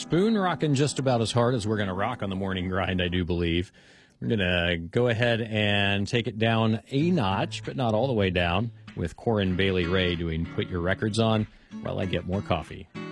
Spoon rocking just about as hard as we're going to rock on the morning grind, I do believe. We're going to go ahead and take it down a notch, but not all the way down, with Corin Bailey Ray doing Put Your Records On while I get more coffee.